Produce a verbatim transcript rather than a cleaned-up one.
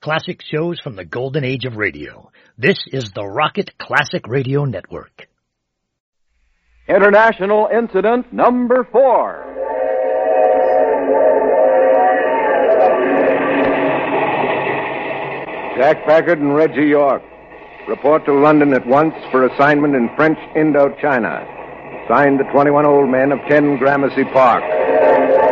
Classic shows from the golden age of radio. This is the Rocket Classic Radio Network. International Incident Number Four. Jack Packard and Reggie York. Report to London at once for assignment in French Indochina. Signed the twenty-one old men of ten Gramercy Park.